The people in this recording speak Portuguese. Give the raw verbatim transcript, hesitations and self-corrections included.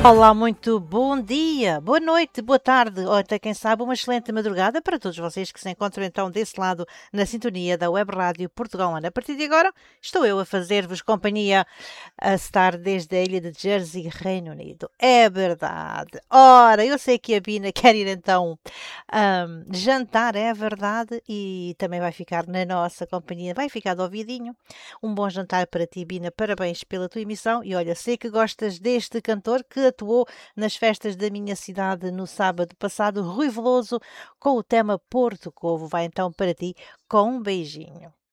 Olá, muito bom dia, boa noite, boa tarde, ou até quem sabe uma excelente madrugada para todos vocês que se encontram então desse lado na sintonia da Web Rádio Portugal One. A partir de agora estou eu a fazer-vos companhia a estar desde a ilha de Jersey, Reino Unido. É verdade. Ora, eu sei que a Bina quer ir então ahm, jantar, é verdade, e também vai ficar na nossa companhia, vai ficar de ouvidinho. Um bom jantar para ti, Bina, parabéns pela tua emissão e olha, sei que gostas deste cantor que atuou nas festas da minha cidade no sábado passado, Rui Veloso, com o tema Porto Covo. Vai então para ti com um beijinho.